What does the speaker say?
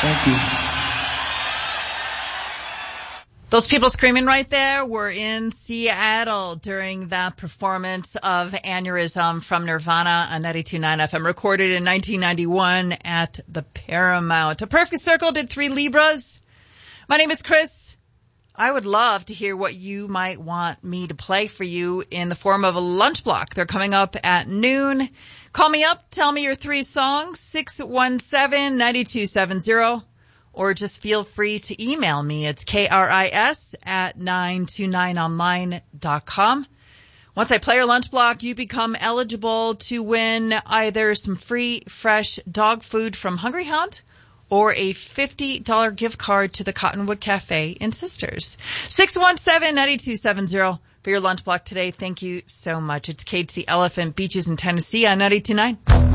Thank you. Those people screaming right there were in Seattle during that performance of Aneurysm from Nirvana on 92.9 FM, recorded in 1991 at the Paramount. A Perfect Circle did 3 Libras. My name is Chris. I would love to hear what you might want me to play for you in the form of a lunch block. They're coming up at noon. Call me up. Tell me your 3 songs, 617-9270. Or just feel free to email me. It's KRIS@929online.com. Once I play your lunch block, you become eligible to win either some free, fresh dog food from Hungry Hound or a $50 gift card to the Cottonwood Cafe in Sisters. 617-9270 for your lunch block today. Thank you so much. It's Kate the Elephant, Beaches in Tennessee on 92.9.